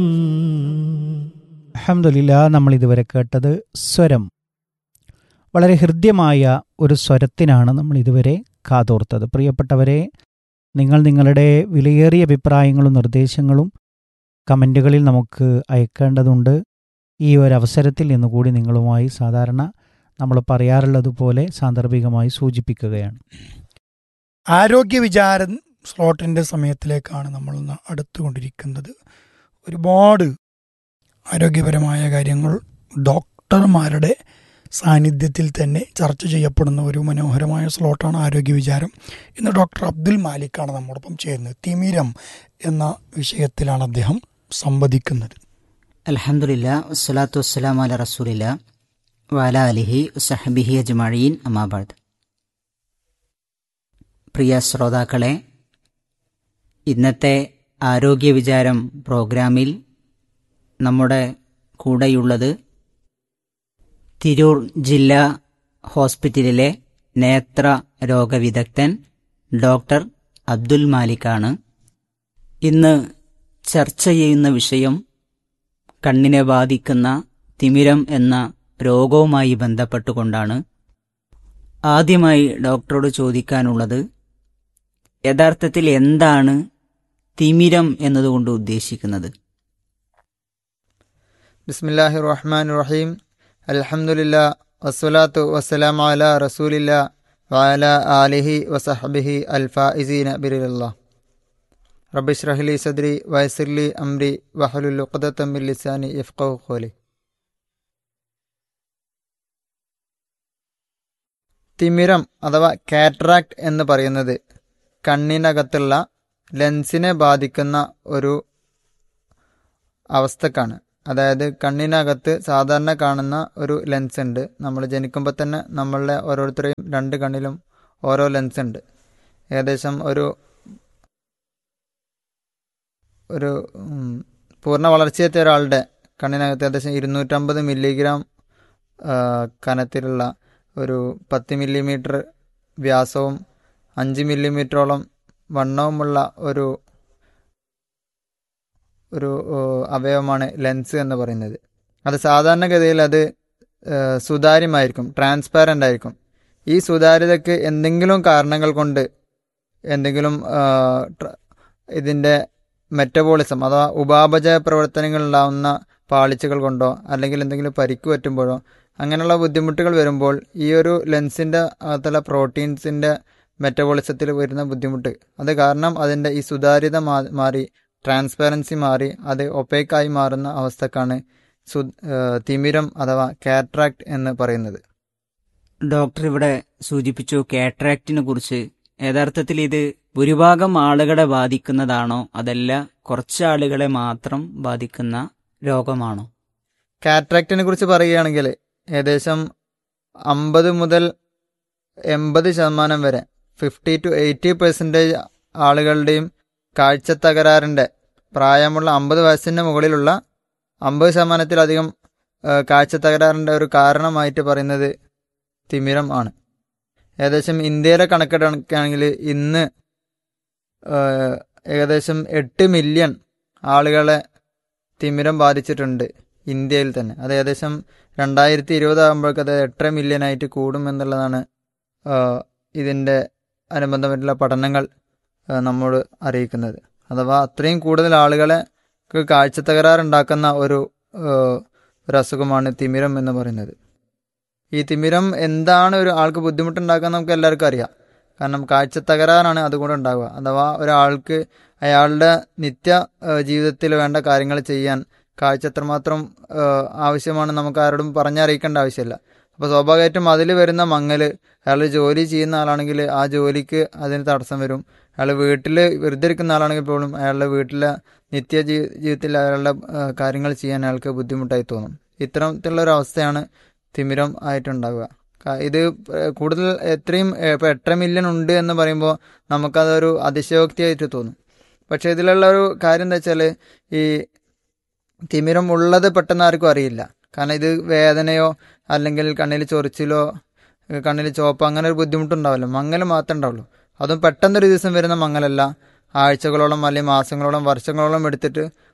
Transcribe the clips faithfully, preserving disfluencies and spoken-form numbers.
അൽഹംദുലില്ലാ. നമ്മൾ ഇതുവരെ കേട്ടത് സ്വരം. വളരെ ഹൃദ്യമായ ഒരു സ്വരത്തിനാണ് നമ്മൾ ഇതുവരെ കാതോർത്തത്. പ്രിയപ്പെട്ടവരെ, നിങ്ങൾ നിങ്ങളുടെ വിലയേറിയ അഭിപ്രായങ്ങളും നിർദ്ദേശങ്ങളും കമൻറ്റുകളിൽ നമുക്ക് അയക്കേണ്ടതുണ്ട്. ഈ ഒരു അവസരത്തിൽ നിന്നുകൂടി നിങ്ങളുമായി സാധാരണ നമ്മൾ പറയാറുള്ളതുപോലെ സാന്ദർഭികമായി സൂചിപ്പിക്കുകയാണ്. ആരോഗ്യ വിചാരം സ്ലോട്ടിൻ്റെ സമയത്തിലേക്കാണ് നമ്മൾ അടുത്തുകൊണ്ടിരിക്കുന്നത്. ഒരുപാട് ആരോഗ്യപരമായ കാര്യങ്ങൾ ഡോക്ടർമാരുടെ സാന്നിധ്യത്തിൽ തന്നെ ചർച്ച ചെയ്യപ്പെടുന്ന ഒരു മനോഹരമായ സ്ലോട്ടാണ് ആരോഗ്യ വിചാരം. ഇന്ന് ഡോക്ടർ അബ്ദുൽ മാലിക്കാണ് നമ്മോടൊപ്പം ചേരുന്നത്. തിമിരം എന്ന വിഷയത്തിലാണ് അദ്ദേഹം സംവദിക്കുന്നത്. അൽഹംദുലില്ലാ, വസ്സലാത്തു വസ്സലാമു അലാ റസൂലില്ലാ വഅലാ ആലിഹി വസഹ്ബിഹി അജ്മഈൻ, അമ്മാ ബഅദ്. പ്രിയ ശ്രോതാക്കളെ, ഇന്നത്തെ ആരോഗ്യ വിചാരം പ്രോഗ്രാമിൽ നമ്മുടെ കൂടെയുള്ളത് തിരൂർ ജില്ലാ ഹോസ്പിറ്റലിലെ നേത്ര രോഗവിദഗ്ധൻ ഡോക്ടർ അബ്ദുൽ മാലിക്കാണ്. ഇന്ന് ചർച്ച ചെയ്യുന്ന വിഷയം കണ്ണിനെ ബാധിക്കുന്ന തിമിരം എന്ന രോഗവുമായി ബന്ധപ്പെട്ടുകൊണ്ടാണ്. ആദ്യമായി ഡോക്ടറോട് ചോദിക്കാനുള്ളത്, യഥാർത്ഥത്തിൽ എന്താണ് തിമിരം എന്നതുകൊണ്ട് ഉദ്ദേശിക്കുന്നത്? ബിസ്മില്ലാഹിർ റഹ്മാനിർ റഹീം. അൽഹംദുലില്ലാ വസ്സലാത്തു വസ്സലാമു അലാ റസൂലില്ലാ വഅലാ ആലിഹി വസഹ്ബിഹി അൽഫായിസീന ബിറില്ലാഹ്. റബ്ബി ഇശ്റഹ് ലി സദ്രി വയസ്സിർ ലി അംരി വഹ്ലുൽ ഉഖ്ദതം മിൻ ലിസാനി യഫ്ഖഹു ഖൗലി. തിമിരം അഥവാ കാറ്ററാക്ട് എന്ന് പറയുന്നത് കണ്ണിനകത്തുള്ള ലെൻസിനെ ബാധിക്കുന്ന ഒരു അവസ്ഥക്കാണ്. അതായത് കണ്ണിനകത്ത് സാധാരണ കാണുന്ന ഒരു ലെൻസ് ഉണ്ട്. നമ്മൾ ജനിക്കുമ്പോൾ തന്നെ നമ്മളുടെ ഓരോരുത്തരെയും രണ്ട് കണ്ണിലും ഓരോ ലെൻസ് ഉണ്ട്. ഏകദേശം ഒരു ഒരു പൂർണ്ണ വളർച്ചയെത്തിയ ഒരാളുടെ കണ്ണിനകത്ത് ഏകദേശം ഇരുന്നൂറ്റമ്പത് മില്ലിഗ്രാം കനത്തിലുള്ള ഒരു പത്ത് മില്ലിമീറ്റർ വ്യാസവും അഞ്ച് മില്ലിമീറ്ററോളം വണ്ണവുമുള്ള ഒരു ഒരു അവയവമാണ് ലെൻസ് എന്ന് പറയുന്നത്. അത് സാധാരണഗതിയിൽ അത് സുതാര്യമായിരിക്കും, ട്രാൻസ്പാരൻ്റ് ആയിരിക്കും. ഈ സുതാര്യതയ്ക്ക് എന്തെങ്കിലും കാരണങ്ങൾ കൊണ്ട്, എന്തെങ്കിലും ഇതിൻ്റെ മെറ്റബോളിസം അഥവാ ഉപാപചയ പ്രവർത്തനങ്ങൾ ഉണ്ടാകുന്ന പാളിച്ചകൾ കൊണ്ടോ അല്ലെങ്കിൽ എന്തെങ്കിലും പരിക്ക് പറ്റുമ്പോഴോ അങ്ങനെയുള്ള ബുദ്ധിമുട്ടുകൾ വരുമ്പോൾ ഈ ഒരു ലെൻസിൻ്റെ അകത്തുള്ള പ്രോട്ടീൻസിൻ്റെ മെറ്റബോളിസത്തിൽ വരുന്ന ബുദ്ധിമുട്ട്, അത് കാരണം അതിൻ്റെ ഈ സുതാര്യത മാറി ട്രാൻസ്പാരൻസി മാറി അത് ഒപ്പേക്കായി മാറുന്ന അവസ്ഥക്കാണ് സു തിമിരം അഥവാ കാറ്ററാക്ട് എന്ന് പറയുന്നത്. ഡോക്ടർ ഇവിടെ സൂചിപ്പിച്ചു കാറ്ററാക്റ്റിനെ കുറിച്ച്. യഥാർത്ഥത്തിൽ ഇത് ഭൂരിഭാഗം ആളുകളെ ബാധിക്കുന്നതാണോ അതല്ല കുറച്ച് ആളുകളെ മാത്രം ബാധിക്കുന്ന രോഗമാണോ? കാറ്ററാക്റ്റിനെ കുറിച്ച് പറയുകയാണെങ്കിൽ ഏകദേശം അമ്പത് മുതൽ എൺപത് ശതമാനം വരെ ഫിഫ്റ്റി ടു എയ്റ്റി പെർസെൻറ്റേജ് ആളുകളുടെയും കാഴ്ച തകരാറിൻ്റെ പ്രായമുള്ള അമ്പത് വയസ്സിന് മുകളിലുള്ള അമ്പത് ശതമാനത്തിലധികം കാഴ്ച തകരാറിൻ്റെ ഒരു കാരണമായിട്ട് പറയുന്നത് തിമിരം ആണ്. ഏകദേശം ഇന്ത്യയിലെ കണക്കെടുക്കുകയാണെങ്കിൽ ഇന്ന് ഏകദേശം എട്ട് മില്യൺ ആളുകളെ തിമിരം ബാധിച്ചിട്ടുണ്ട് ഇന്ത്യയിൽ തന്നെ. അത് ഏകദേശം രണ്ടായിരത്തി ഇരുപതാകുമ്പോഴേക്ക് അത് എട്ടര മില്യനായിട്ട് കൂടും എന്നുള്ളതാണ് ഇതിൻ്റെ അനുബന്ധമായിട്ടുള്ള പഠനങ്ങൾ നമ്മോട് അറിയിക്കുന്നത്. അഥവാ അത്രയും കൂടുതൽ ആളുകളെ കാഴ്ച തകരാറുണ്ടാക്കുന്ന ഒരു ഒരു അസുഖമാണ് തിമിരം എന്ന് പറയുന്നത്. ഈ തിമിരം എന്താണ് ഒരു ആൾക്ക് ബുദ്ധിമുട്ടുണ്ടാക്കുക നമുക്ക് എല്ലാവർക്കും അറിയാം. കാരണം കാഴ്ച തകരാറാണ് അതുകൊണ്ട് ഉണ്ടാവുക. അഥവാ ഒരാൾക്ക് അയാളുടെ നിത്യ ജീവിതത്തിൽ വേണ്ട കാര്യങ്ങൾ ചെയ്യാൻ കാഴ്ച എത്രമാത്രം ആവശ്യമാണ് നമുക്ക് ആരോടും പറഞ്ഞറിയിക്കേണ്ട ആവശ്യമില്ല. അപ്പോൾ സ്വാഭാവികമായിട്ടും അതിൽ വരുന്ന മങ്ങൽ, അയാൾ ജോലി ചെയ്യുന്ന ആളാണെങ്കിൽ ആ ജോലിക്ക് അതിന് തടസ്സം വരും. അയാൾ വീട്ടിൽ വെറുതെ ഇരിക്കുന്ന ആളാണെങ്കിൽ പോലും അയാളുടെ വീട്ടിലെ നിത്യ ജീവിതത്തിൽ അയാളുടെ കാര്യങ്ങൾ ചെയ്യാൻ അയാൾക്ക് ബുദ്ധിമുട്ടായി തോന്നും. ഇത്തരത്തിലുള്ള ഒരു അവസ്ഥയാണ് തിമിരം ആയിട്ടുണ്ടാവുക. ഇത് കൂടുതൽ എത്രയും ഇപ്പോൾ എട്ടര മില്യൺ ഉണ്ട് എന്ന് പറയുമ്പോൾ നമുക്കതൊരു അതിശയോക്തിയായിട്ട് തോന്നും. പക്ഷേ ഇതിലുള്ള ഒരു കാര്യം എന്താ വെച്ചാൽ ഈ തിമിരം ഉള്ളത് പെട്ടെന്ന് ആർക്കും അറിയില്ല. കാരണം ഇത് വേദനയോ അല്ലെങ്കിൽ കണ്ണിൽ ചൊറിച്ചിലോ കണ്ണിൽ ചോപ്പോ അങ്ങനെ ഒരു ബുദ്ധിമുട്ടുണ്ടാവില്ല, മങ്ങൽ മാത്രമേ ഉണ്ടാവുള്ളൂ. അതും പെട്ടെന്നൊരു ദിവസം വരുന്ന മങ്ങലല്ല, ആഴ്ചകളോളം അല്ലെങ്കിൽ മാസങ്ങളോളം വർഷങ്ങളോളം എടുത്തിട്ട്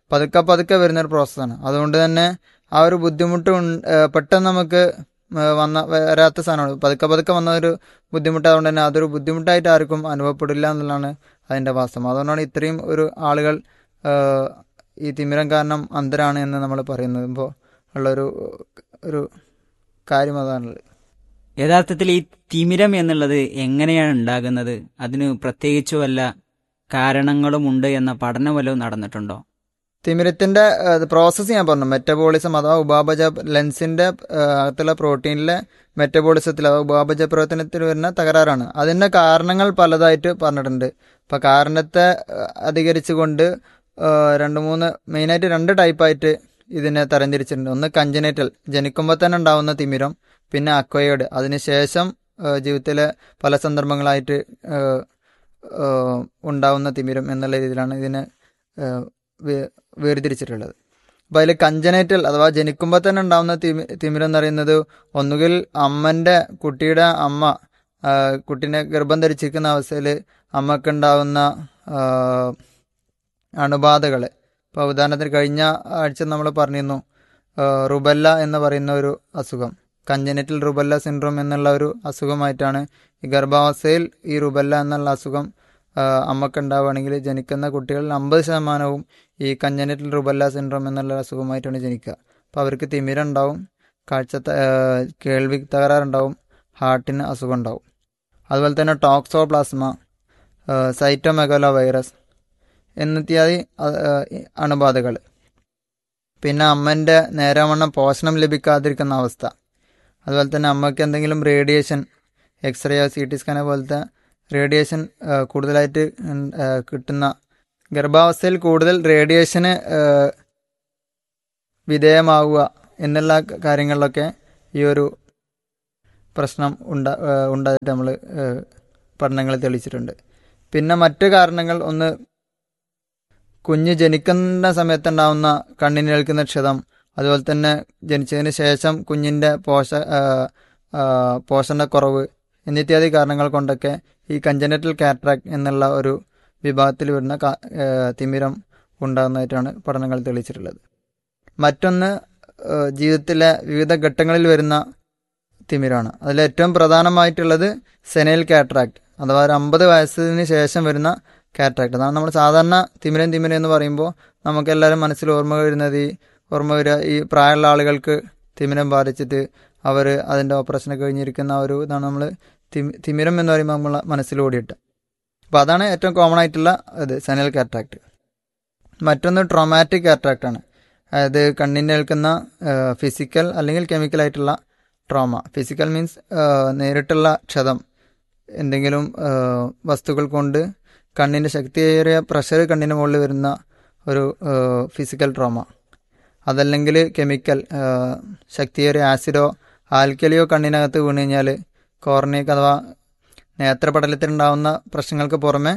പതുക്കെ പതുക്കെ വരുന്നൊരു പ്രോസസ്സാണ്. അതുകൊണ്ട് തന്നെ ആ ഒരു ബുദ്ധിമുട്ട് ഉൺ- ഏഹ് പെട്ടെന്ന് നമുക്ക് ഏഹ് വന്ന വരാത്ത സാധനമാണ്. പതുക്കെ പതുക്കെ വന്ന ഒരു ബുദ്ധിമുട്ട്. അതുകൊണ്ട് തന്നെ അതൊരു ബുദ്ധിമുട്ടായിട്ട് ആർക്കും അനുഭവപ്പെടില്ല എന്നുള്ളതാണ് അതിൻ്റെ വാസ്തവം. അതുകൊണ്ടാണ് ഇത്രയും ഒരു ആളുകൾ ഏഹ് ഈ തിമിരം കാരണം അന്ധരാണ് എന്ന് നമ്മൾ പറയുന്നത്. ഇപ്പോൾ ഉള്ളൊരു ഒരു കാര്യം അതാണുള്ളത്. യഥാർത്ഥത്തിൽ ഈ തിമിരം എന്നുള്ളത് എങ്ങനെയാണ് ഉണ്ടാകുന്നത്? അതിന് പ്രത്യേകിച്ച് വല്ല കാരണങ്ങളുമുണ്ട് എന്ന പഠനം വല്ലതും നടന്നിട്ടുണ്ടോ? തിമിരത്തിന്റെ പ്രോസസ്സ് ഞാൻ പറഞ്ഞു. മെറ്റബോളിസം അഥവാ ഉപാപച ലെൻസിന്റെ ഏഹ്, അകത്തുള്ള പ്രോട്ടീനിലെ മെറ്റബോളിസത്തിൽ അഥവാ ഉപാപച പ്രവർത്തനത്തിൽ വരുന്ന തകരാറാണ്. അതിന്റെ കാരണങ്ങൾ പലതായിട്ട് പറഞ്ഞിട്ടുണ്ട്. ഇപ്പൊ കാരണത്തെ ഏഹ്, അധികരിച്ചുകൊണ്ട് ഏഹ്, രണ്ട് മൂന്ന് മെയിനായിട്ട് രണ്ട് ടൈപ്പായിട്ട് ഇതിനെ തരംതിരിച്ചിട്ടുണ്ട്. ഒന്ന് കഞ്ചനേറ്റൽ, ജനിക്കുമ്പോൾ തന്നെ ഉണ്ടാവുന്ന തിമിരം. പിന്നെ അക്വയേർഡ്, അതിനുശേഷം ഏഹ്, ജീവിതത്തിലെ പല സന്ദർഭങ്ങളായിട്ട് ഏഹ്, ഏഹ്, ഉണ്ടാവുന്ന തിമിരം എന്നുള്ള രീതിയിലാണ് ഇതിനെ ഏഹ്, വേ- വേർതിരിച്ചിട്ടുള്ളത്. അപ്പോൾ അതിൽ കഞ്ചനേറ്റൽ അഥവാ ജനിക്കുമ്പോൾ തന്നെ ഉണ്ടാവുന്ന തിമി തിമിരം എന്ന് പറയുന്നത് ഒന്നുകിൽ അമ്മൻ്റെ കുട്ടിയുടെ അമ്മ ആ, കുട്ടീനെ ഗർഭം ധരിച്ചിരിക്കുന്ന അവസ്ഥയിൽ അമ്മക്കുണ്ടാവുന്ന അണുബാധകൾ. ഇപ്പോൾ ഉദാഹരണത്തിന് കഴിഞ്ഞ ആഴ്ച നമ്മൾ പറഞ്ഞിരുന്നു ആ, റുബല്ല എന്ന് പറയുന്ന ഒരു അസുഖം, കഞ്ചനേറ്റൽ റുബല്ല സിൻഡ്രോം എന്നുള്ള ഒരു അസുഖമായിട്ടാണ് ഈ ഗർഭാവസ്ഥയിൽ ഈ റുബല്ല എന്നുള്ള അസുഖം അമ്മക്ക് ഉണ്ടാവുകയാണെങ്കിൽ ജനിക്കുന്ന കുട്ടികളിൽ അമ്പത് ശതമാനവും ഈ കഞ്ചനേറ്റൽ റുബല്ല സിൻഡ്രോം എന്നുള്ള അസുഖമായിട്ടാണ് ജനിക്കുക. അപ്പോൾ അവർക്ക് തിമിരം ഉണ്ടാവും, കാഴ്ച ത- ഏഹ് കേൾവി തകരാറുണ്ടാവും, ഹാർട്ടിന് അസുഖം ഉണ്ടാവും. അതുപോലെ തന്നെ ടോക്സോപ്ലാസ്മ, സൈറ്റോമെഗാലോ വൈറസ് എന്നിത്യാദി അണുബാധകൾ. പിന്നെ അമ്മൻ്റെ നേരാവണ്ണം പോഷണം ലഭിക്കാതിരിക്കുന്ന അവസ്ഥ. അതുപോലെ തന്നെ അമ്മയ്ക്ക് എന്തെങ്കിലും radiation, x-ray, C T scan പോലത്തെ റേഡിയേഷൻ ഏഹ്, കൂടുതലായിട്ട് ഉം, ഏഹ്, കിട്ടുന്ന ഗർഭാവസ്ഥയിൽ കൂടുതൽ റേഡിയേഷന് ഏഹ്, വിധേയമാവുക എന്നുള്ള ക- കാര്യങ്ങളിലൊക്കെ ഈ ഒരു പ്രശ്നം ഉണ്ടാ ഏഹ്, ഉണ്ടായിട്ട് നമ്മൾ പഠനങ്ങൾ തെളിയിച്ചിട്ടുണ്ട്. പിന്നെ മറ്റു കാരണങ്ങൾ, ഒന്ന് കുഞ്ഞ് ജനിക്കുന്ന സമയത്തുണ്ടാവുന്ന കണ്ണിന് ഏൽക്കുന്ന ക്ഷതം, അതുപോലെ തന്നെ ജനിച്ചതിന് ശേഷം കുഞ്ഞിൻ്റെ പോഷ ഏഹ്, ആഹ്, പോഷണക്കുറവ് എന്നിത്യാദി കാരണങ്ങൾ കൊണ്ടൊക്കെ ഈ കഞ്ചനറ്റൽ കാറ്ററാക്ട് എന്നുള്ള ഒരു വിഭാഗത്തിൽ വരുന്ന ക- ഏഹ്, തിമിരം ഉണ്ടാകുന്നതായിട്ടാണ് പഠനങ്ങൾ തെളിയിച്ചിട്ടുള്ളത്. മറ്റൊന്ന് ഏഹ്, ജീവിതത്തിലെ വിവിധ ഘട്ടങ്ങളിൽ വരുന്ന തിമിരമാണ്. അതിൽ ഏറ്റവും പ്രധാനമായിട്ടുള്ളത് സെനൈൽ കാറ്ററാക്ട് അഥവാ ഒരു അമ്പത് വയസ്സിന് ശേഷം വരുന്ന കാറ്ററാക്ട്. അതാണ് നമ്മൾ സാധാരണ തിമിരം തിമിരം എന്ന് പറയുമ്പോൾ നമുക്ക് എല്ലാവരും മനസ്സിൽ ഓർമ്മ വരുന്നത് ഈ ഓർമ്മ വരിക ഈ പ്രായമുള്ള ആളുകൾക്ക് തിമിരം ബാധിച്ചിട്ട് അവർ അതിൻ്റെ ഓപ്പറേഷനൊക്കെ കഴിഞ്ഞിരിക്കുന്ന ആ ഒരു ഇതാണ് നമ്മൾ തിമി തിമിരം എന്ന് പറയുമ്പോൾ നമ്മൾ മനസ്സിൽ ഓടിയിട്ട്. അപ്പോൾ അതാണ് ഏറ്റവും കോമൺ ആയിട്ടുള്ള ഇത് സെനൽ കാറ്ററാക്ട്. മറ്റൊന്ന് ട്രോമാറ്റിക് കാറ്ററാക്ട് ആണ്. അതായത് കണ്ണിന് ഏൽക്കുന്ന ഫിസിക്കൽ അല്ലെങ്കിൽ കെമിക്കലായിട്ടുള്ള ട്രോമ. ഫിസിക്കൽ മീൻസ് നേരിട്ടുള്ള ക്ഷതം, എന്തെങ്കിലും ഏഹ്, വസ്തുക്കൾ കൊണ്ട് കണ്ണിൻ്റെ ശക്തിയേറിയ പ്രഷർ കണ്ണിന് മുകളിൽ വരുന്ന ഒരു ഫിസിക്കൽ ട്രോമ. അതല്ലെങ്കിൽ കെമിക്കൽ, ഏഹ്, ശക്തിയേറിയ ആസിഡോ ആൽക്കലിയോ കണ്ണിനകത്ത് വീണ് കഴിഞ്ഞാൽ കോർണിയക്ക് അഥവാ നേത്രപടലത്തിലുണ്ടാവുന്ന പ്രശ്നങ്ങൾക്ക് പുറമെ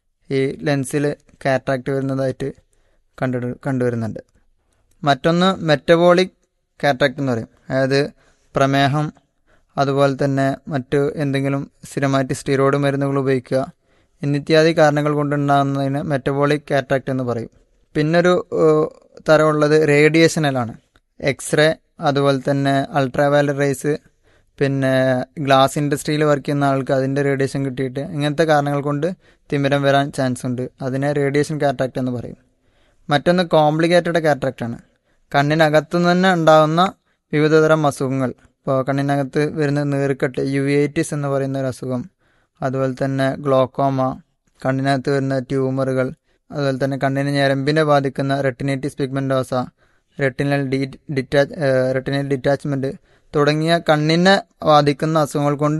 ഈ ലെൻസിൽ കാറ്ററാക്ട് വരുന്നതായിട്ട് കണ്ടു കണ്ടുവരുന്നുണ്ട്. മറ്റൊന്ന് മെറ്റബോളിക് കാറ്ററാക്ട് എന്ന് പറയും. അതായത് പ്രമേഹം, അതുപോലെ തന്നെ മറ്റ് എന്തെങ്കിലും സ്ഥിരമായിട്ട് സ്റ്റിറോയിഡ് മരുന്നുകൾ ഉപയോഗിക്കുക എന്നിത്യാദി കാരണങ്ങൾ കൊണ്ടുണ്ടാകുന്നതിന് മെറ്റബോളിക് കാറ്ററാക്ട് എന്ന് പറയും. പിന്നൊരു ഏഹ്, തരമുള്ളത് റേഡിയേഷനിലാണ്. എക്സ്റേ, അതുപോലെ തന്നെ അൾട്രാവയലറ്റ് റേസ്, പിന്നെ ഗ്ലാസ് ഇൻഡസ്ട്രിയിൽ വർക്ക് ചെയ്യുന്ന ആൾക്ക് അതിൻ്റെ റേഡിയേഷൻ കിട്ടിയിട്ട് ഇങ്ങനത്തെ കാരണങ്ങൾ കൊണ്ട് തിമിരം വരാൻ ചാൻസ് ഉണ്ട്. അതിനെ റേഡിയേഷൻ കാറ്ററാക്ട് എന്ന് പറയും. മറ്റൊന്ന് കോംപ്ലിക്കേറ്റഡ് കാറ്ററാക്ട് ആണ്. കണ്ണിനകത്തു തന്നെ ഉണ്ടാകുന്ന വിവിധതരം അസുഖങ്ങൾ. ഇപ്പോൾ കണ്ണിനകത്ത് വരുന്ന നീർക്കെട്ട്, യുവേറ്റിസ് എന്ന് പറയുന്ന ഒരു അസുഖം, അതുപോലെ തന്നെ ഗ്ലോക്കോമ, കണ്ണിനകത്ത് വരുന്ന ട്യൂമറുകൾ, അതുപോലെ തന്നെ കണ്ണിന് ഞരമ്പിനെ ബാധിക്കുന്ന retinitis പിഗ്മെൻറ്റോസ, retinal D detach retinal detachment തുടങ്ങിയ കണ്ണിനെ ബാധിക്കുന്ന അസുഖങ്ങൾ കൊണ്ട്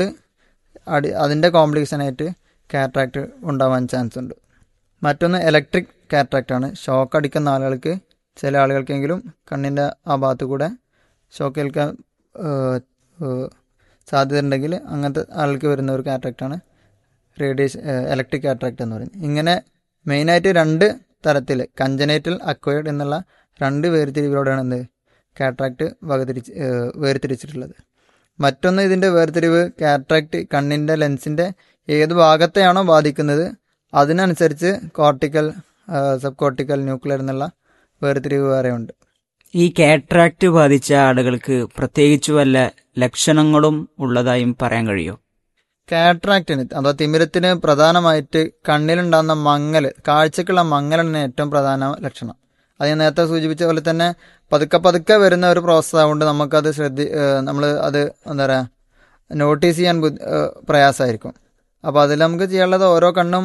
അടി അതിൻ്റെ കോംപ്ലിക്കേഷനായിട്ട് കാറ്ററാക്ട് ഉണ്ടാവാൻ ചാൻസ് ഉണ്ട്. മറ്റൊന്ന് ഇലക്ട്രിക് കാറ്ററാക്ട് ആണ്. ഷോക്ക് അടിക്കുന്ന ആളുകൾക്ക്, ചില ആളുകൾക്കെങ്കിലും കണ്ണിൻ്റെ ആ ഭാഗത്ത് കൂടെ ഷോക്ക് ഏൽക്കാൻ ഏഹ്, ഏഹ്, സാധ്യത ഉണ്ടെങ്കിൽ അങ്ങനത്തെ ആൾക്ക് വരുന്ന ഒരു കാറ്ററാക്റ്റാണ് റേഡിയേഷൻ ഇലക്ട്രിക് കാറ്ററാക്ട് എന്ന് പറയുന്നത്. ഇങ്ങനെ മെയിനായിട്ട് രണ്ട് തരത്തിൽ കഞ്ചനേറ്റൽ, അക്വയർഡ് എന്നുള്ള രണ്ട് വേർതിരിവിലൂടെയാണ് എന്ത് കാറ്ററാക്ട് വകതിരിച്ച് ഏഹ്, വേർതിരിച്ചിട്ടുള്ളത്. മറ്റൊന്ന് ഇതിൻ്റെ വേർതിരിവ് കാറ്ററാക്ട് കണ്ണിൻ്റെ ലെൻസിൻ്റെ ഏത് ഭാഗത്തെയാണോ ബാധിക്കുന്നത് അതിനനുസരിച്ച് കോർട്ടിക്കൽ, സബ് കോർട്ടിക്കൽ, ന്യൂക്ലിയർ എന്നുള്ള വേർതിരിവ് വേറെയുണ്ട്. ഈ കാറ്ററാക്ട് ബാധിച്ച ആളുകൾക്ക് പ്രത്യേകിച്ച് വല്ല ലക്ഷണങ്ങളും ഉള്ളതായും പറയാൻ കഴിയുമോ? കാറ്ററാക്റ്റിന് അഥവാ തിമിരത്തിന് പ്രധാനമായിട്ട് കണ്ണിലുണ്ടാകുന്ന മങ്ങൽ, കാഴ്ചക്കുള്ള മങ്ങലാണ് ഏറ്റവും പ്രധാന ലക്ഷണം. അത് ഞാൻ നേരത്തെ സൂചിപ്പിച്ച പോലെ തന്നെ പതുക്കെ പതുക്കെ വരുന്ന ഒരു പ്രോസസ് ആയതുകൊണ്ട് നമുക്കത് ശ്രദ്ധി നമ്മൾ അത് എന്താ പറയുക നോട്ടീസ് ചെയ്യാൻ ബുദ്ധി പ്രയാസമായിരിക്കും. അപ്പോൾ അതിൽ നമുക്ക് ചെയ്യാനുള്ളത് ഓരോ കണ്ണും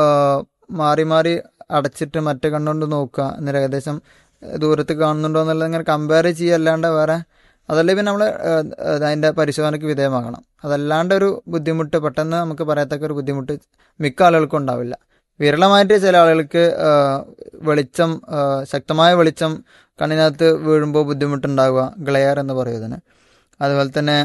മാറി മാറി അടച്ചിട്ട് മറ്റേ കണ്ണുകൊണ്ട് നോക്കുക, എന്നിട്ട് ഏകദേശം ദൂരത്ത് കാണുന്നുണ്ടോ എന്നുള്ളത് ഇങ്ങനെ കമ്പയർ ചെയ്യുക, അല്ലാണ്ട് വേറെ അതല്ലേ പിന്നെ നമ്മൾ അതിൻ്റെ പരിശോധനയ്ക്ക് വിധേയമാകണം. അതല്ലാണ്ട് ഒരു ബുദ്ധിമുട്ട് പെട്ടെന്ന് നമുക്ക് പറയത്തക്ക ഒരു ബുദ്ധിമുട്ട് മിക്ക ആളുകൾക്കും ഉണ്ടാവില്ല. വിരളമായിട്ട് ചില ആളുകൾക്ക് വെളിച്ചം, ശക്തമായ വെളിച്ചം കണ്ണിനകത്ത് വീഴുമ്പോൾ ബുദ്ധിമുട്ടുണ്ടാവുക, ഗ്ലെയർ എന്ന് പറയും ഇതിന്. അതുപോലെ തന്നെ